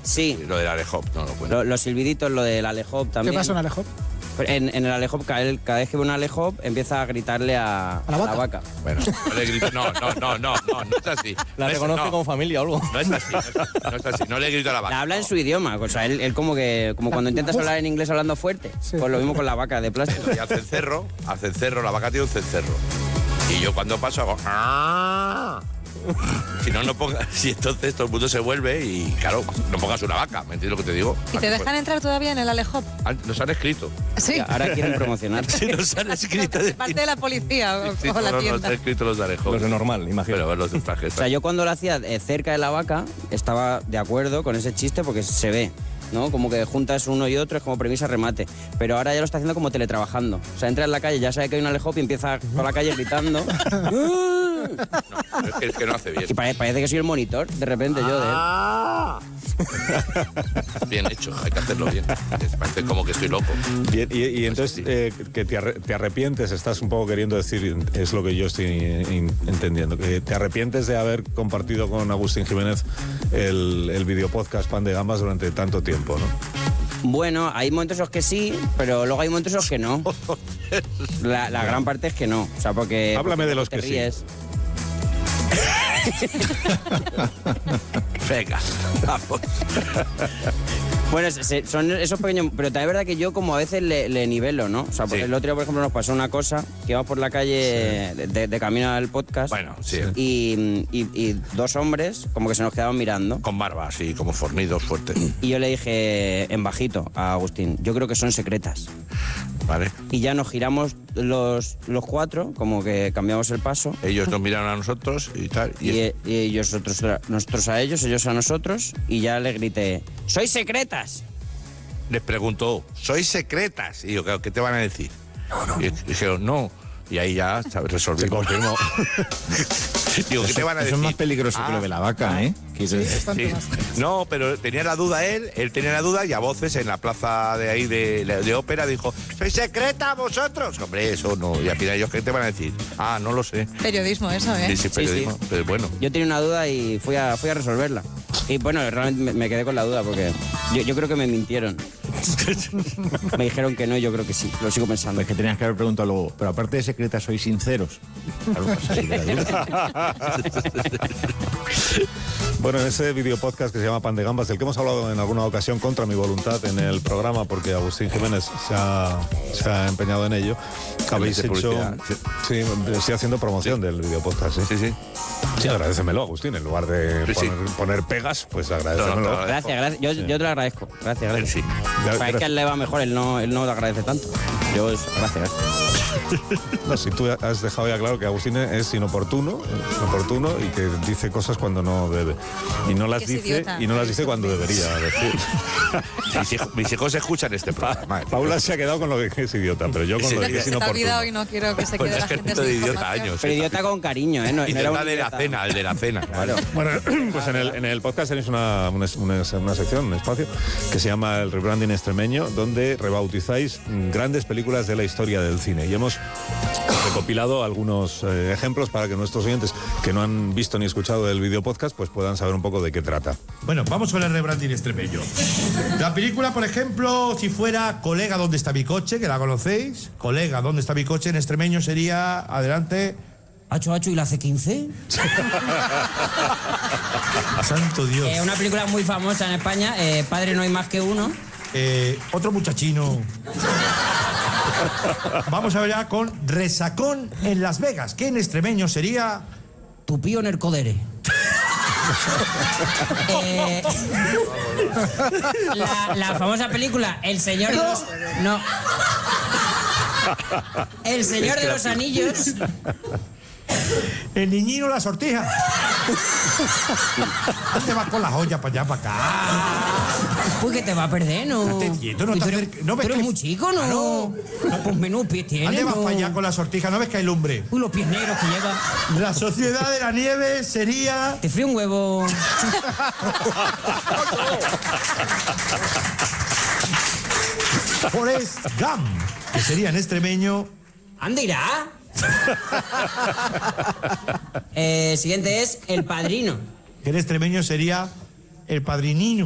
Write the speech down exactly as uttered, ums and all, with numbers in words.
Sí. Lo del alehop, no lo cuento. Lo, los silbiditos, lo del alehop también. ¿Qué pasa en Alejop? En, en el alehop, cada, cada vez que ve un alehop, empieza a gritarle a, ¿A la vaca? a la vaca. Bueno, no le grito, no, no, no, no, no, no es así. La no es, reconoce no, como familia o algo. no es así, no es, no es así, no le grito a la vaca. La habla en no. su idioma, o sea, él, él como que como cuando intentas hablar en inglés hablando fuerte, Sí. pues lo mismo con la vaca de plástico. Y hace el cerro, hace el cerro, la vaca tiene un cencerro. Y yo cuando paso hago... ¡Ah! Si no, no pongas... Si entonces todo el mundo se vuelve y, claro, no pongas una vaca, ¿me entiendes lo que te digo? ¿Y te dejan entrar todavía en el Alehop? Nos han escrito. Sí. Ahora quieren promocionar. Sí, nos han escrito. De parte de la policía o, Sí, o la no, no, tienda. nos han escrito los de Alehop. Los de normal, imagino. Pero los de trajes. O sea, yo cuando lo hacía eh, cerca de la vaca, estaba de acuerdo con ese chiste porque se ve, ¿no? Como que juntas uno y otro, es como premisa remate. Pero ahora ya lo está haciendo como teletrabajando. O sea, entra en la calle, ya sabe que hay un alehop y empieza por la calle gritando. No, es que, es que no hace bien. Y pare- parece que soy el monitor, de repente yo de él. Ah. Bien hecho, hay que hacerlo bien. Parece como que estoy loco. Bien, y, y entonces, sí. eh, que te, arre- te arrepientes, estás un poco queriendo decir, es lo que yo estoy in- entendiendo, que te arrepientes de haber compartido con Agustín Jiménez el, el videopodcast Pan de Gambas durante tanto tiempo, ¿no? Bueno, hay momentos en los que sí, pero luego hay momentos en los que no. La, la gran parte es que no. O sea, porque... Háblame porque de los te que sí. ríes. Venga, vamos. Bueno, se- se- son esos pequeños... Pero también es verdad que yo como a veces le, le nivelo, ¿no? O sea, porque Sí. el otro día, por ejemplo, nos pasó una cosa, que íbamos por la calle de, de- de camino al podcast. Bueno, sí. Y, y- y dos hombres como que se nos quedaban mirando. Con barba, así, como fornidos, fuertes. Y yo le dije en bajito a Agustín, yo creo que son secretas. ¿Vale? Y ya nos giramos los, los cuatro, como que cambiamos el paso. Ellos nos miraron a nosotros y tal. Y, Y, es- y ellos nosotros, nosotros a ellos, ellos a nosotros. Y ya le grité, ¡sois secretas! les preguntó, ¿sois secretas? Y yo, claro, ¿qué te van a decir? Y dijeron, no. Y ahí ya, ¿sabes? Resolvimos. Se confirmó. Digo, ¿qué te van a decir? Eso es más peligroso Ah, que lo de la vaca, ¿eh? Que Sí, eso- bastante Sí. más. No, pero tenía la duda él, él tenía la duda y a voces en la plaza de ahí de, de ópera dijo, ¿sois secreta vosotros? Hombre, eso no. Y al final ellos, ¿qué te van a decir? Ah, no lo sé. Periodismo eso, ¿eh? Sí, sí, periodismo. Pero bueno. Yo tenía una duda y fui a, fui a resolverla. Y bueno, realmente me, me quedé con la duda porque yo, yo creo que me mintieron. Me dijeron que no, yo creo que sí. Lo sigo pensando. Es que tenías que haber preguntado luego, pero aparte de secreta, ¿sois sinceros? Claro, pues así de la duda. Bueno, en ese videopodcast que se llama Pan de Gambas, del que hemos hablado en alguna ocasión contra mi voluntad en el programa, porque Agustín Jiménez se ha, se ha empeñado en ello, habéis de hecho... publicidad, Sí, estoy haciendo promoción del videopodcast, ¿sí? Sí, sí. Sí, agradécemelo, Agustín, en lugar de Sí, sí. poner, poner pegas, pues No, agradécemelo. no, no. Gracias, gracias. Yo, yo te lo agradezco. Gracias, gracias. Sí. Para es que a él le va mejor, él no, él no lo agradece tanto. Yo, gracias, gracias. No, si tú has dejado ya claro que Agustín es inoportuno, inoportuno y que dice cosas cuando no debe. Y no las Que es dice idiota. y no las dice cuando debería decir. Mis hijos, mis hijos escuchan este programa. ¿eh? Paula se ha quedado con lo que es idiota, pero yo con Sí. lo Lo de que que es se te ha olvidado y inoportuno. no quiero que se Pues quede es la que gente esto de sin idiota información. años. Pero idiota con cariño, ¿eh? No, no Y era un el de la idiota. cena, el de la cena. Claro. Bueno, pues en el, en el podcast tenéis una, una, una, una sección, un espacio, que se llama el Rebranding Extremeño, donde rebautizáis grandes películas de la historia del cine. Y hemos recopilado algunos eh, ejemplos para que nuestros oyentes que no han visto ni escuchado el video podcast pues puedan saber un poco de qué trata. Bueno, vamos con el rebranding extremeño. La película, por ejemplo, si fuera Colega, ¿dónde está mi coche? Que la conocéis. Colega, ¿dónde está mi coche? En extremeño sería, adelante. Hacho, hacho, ¿y la C quince? Santo Dios. Eh, una película muy famosa en España, eh, Padre no hay más que uno. Eh, otro muchachino. Vamos a ver ya con Resacón en Las Vegas, que en extremeño sería... Tu pío en el codere. Eh, la, la famosa película El Señor de los... No. El Señor de los Anillos. El niñino la sortija. ¿Dónde vas con la joya para allá, para acá? Uy, que te va a perder, ¿no? Estate quieto, no Uy, te tú eres- acerques, no ves tú eres que- muy chico, ¿no? Claro. Pues menudo pies tienes, ¿Dónde vas ¿no? para allá con la sortija? ¿No ves que hay lumbre? Uy, los pies negros que lleva. La sociedad de la nieve sería... Te frío un huevo. Forrest Gump, que sería en extremeño... ¿Anda irá? eh, siguiente es El Padrino. Que en extremeño sería el padrinino.